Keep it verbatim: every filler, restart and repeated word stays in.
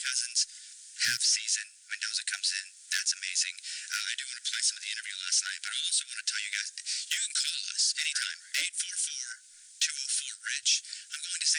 Cousins half season. Mendoza comes in. That's amazing. Uh, I do want to play some of the interview last night, but I also want to tell you guys, you can call us anytime. eight four four, two oh four, RICH. I'm going to say